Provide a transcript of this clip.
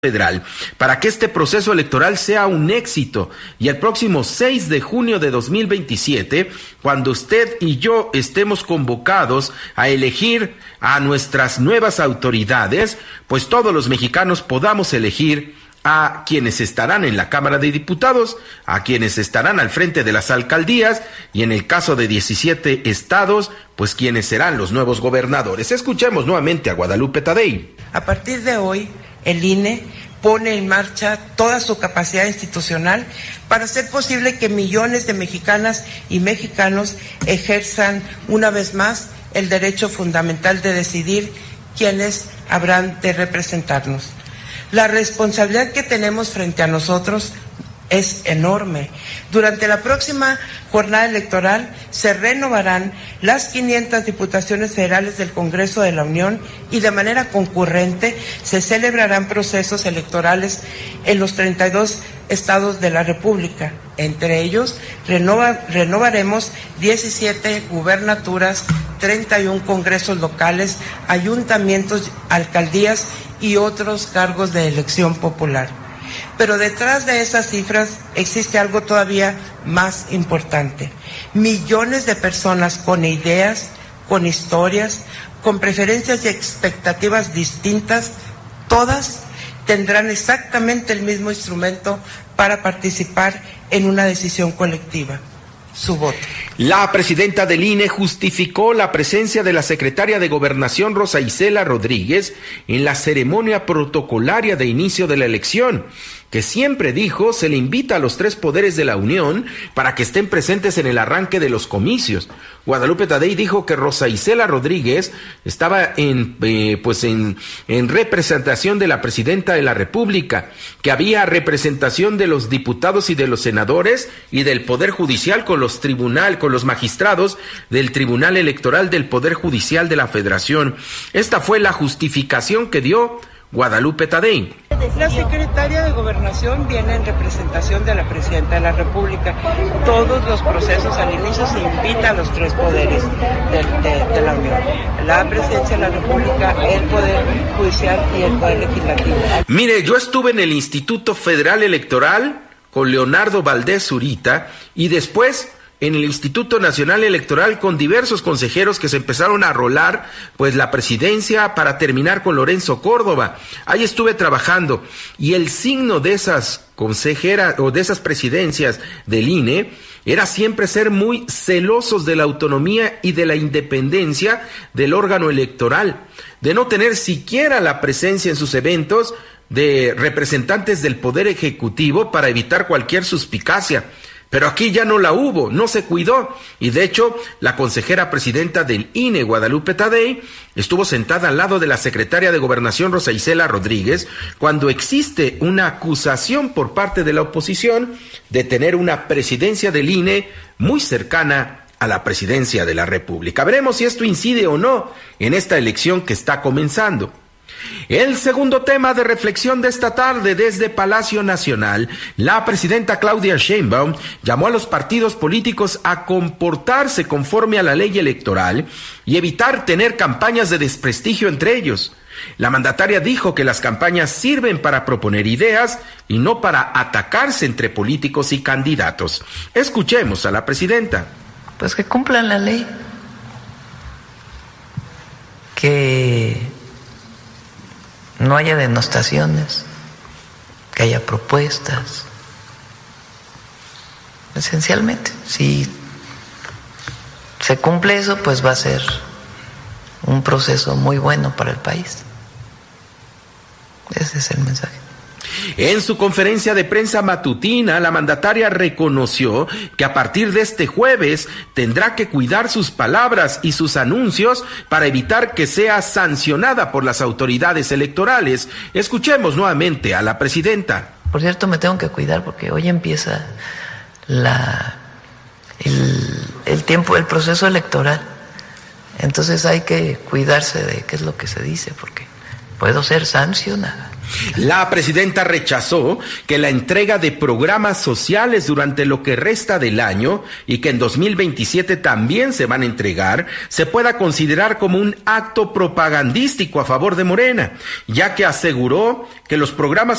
Federal para que este proceso electoral sea un éxito y el próximo 6 de junio de 2027, cuando usted y yo estemos convocados a elegir a nuestras nuevas autoridades, pues todos los mexicanos podamos elegir a quienes estarán en la Cámara de Diputados, a quienes estarán al frente de las alcaldías y en el caso de 17 estados, pues quienes serán los nuevos gobernadores. Escuchemos nuevamente a Guadalupe Tadei. A partir de hoy, el INE pone en marcha toda su capacidad institucional para hacer posible que millones de mexicanas y mexicanos ejerzan una vez más el derecho fundamental de decidir quiénes habrán de representarnos. La responsabilidad que tenemos frente a nosotros es enorme. Durante la próxima jornada electoral se renovarán las 500 diputaciones federales del Congreso de la Unión y de manera concurrente se celebrarán procesos electorales en los 32 estados de la República. Entre ellos, renovaremos 17 gubernaturas, 31 congresos locales, ayuntamientos, alcaldías y otros cargos de elección popular. Pero detrás de esas cifras existe algo todavía más importante. Millones de personas con ideas, con historias, con preferencias y expectativas distintas, todas tendrán exactamente el mismo instrumento para participar en una decisión colectiva: su voto. La presidenta del INE justificó la presencia de la secretaria de Gobernación Rosa Isela Rodríguez en la ceremonia protocolaria de inicio de la elección, que siempre dijo se le invita a los tres poderes de la Unión para que estén presentes en el arranque de los comicios. Guadalupe Tadei dijo que Rosa Isela Rodríguez estaba en representación de la presidenta de la República, que había representación de los diputados y de los senadores y del Poder Judicial con los magistrados del Tribunal Electoral del Poder Judicial de la Federación. Esta fue la justificación que dio Guadalupe Tadei. La secretaria de Gobernación viene en representación de la Presidenta de la República. Todos los procesos al inicio se invita a los tres poderes de la Unión: la Presidencia de la República, el Poder Judicial y el Poder Legislativo. Mire, yo estuve en el Instituto Federal Electoral con Leonardo Valdés Zurita y después en el Instituto Nacional Electoral con diversos consejeros que se empezaron a rolar pues la presidencia para terminar con Lorenzo Córdoba. Ahí estuve trabajando y el signo de esas consejeras o de esas presidencias del INE era siempre ser muy celosos de la autonomía y de la independencia del órgano electoral, de no tener siquiera la presencia en sus eventos de representantes del Poder Ejecutivo para evitar cualquier suspicacia. Pero aquí ya no la hubo, no se cuidó, y de hecho la consejera presidenta del INE, Guadalupe Tadei, estuvo sentada al lado de la secretaria de Gobernación Rosa Isela Rodríguez cuando existe una acusación por parte de la oposición de tener una presidencia del INE muy cercana a la presidencia de la República. Veremos si esto incide o no en esta elección que está comenzando. El segundo tema de reflexión de esta tarde desde Palacio Nacional, la presidenta Claudia Sheinbaum llamó a los partidos políticos a comportarse conforme a la ley electoral y evitar tener campañas de desprestigio entre ellos. La mandataria dijo que las campañas sirven para proponer ideas y no para atacarse entre políticos y candidatos. Escuchemos a la presidenta. Pues que cumplan la ley, que no haya denostaciones, que haya propuestas. Esencialmente, si se cumple eso, pues va a ser un proceso muy bueno para el país. Ese es el mensaje. En su conferencia de prensa matutina, la mandataria reconoció que a partir de este jueves tendrá que cuidar sus palabras y sus anuncios para evitar que sea sancionada por las autoridades electorales. Escuchemos nuevamente a la presidenta. Por cierto, me tengo que cuidar porque hoy empieza el tiempo, el proceso electoral. Entonces hay que cuidarse de qué es lo que se dice porque puedo ser sancionada. La presidenta rechazó que la entrega de programas sociales durante lo que resta del año y que en 2027 también se van a entregar, se pueda considerar como un acto propagandístico a favor de Morena, ya que aseguró que los programas